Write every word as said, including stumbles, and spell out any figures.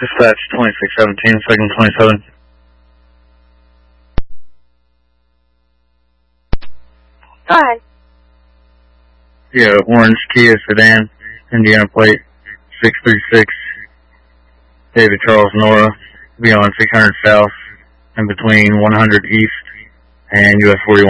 Dispatch twenty-six seventeen, second twenty-seven. Go ahead. Yeah, orange Kia sedan, Indiana plate, six three six, David Charles Nora, beyond six hundred south, in between one hundred east and U S forty-one.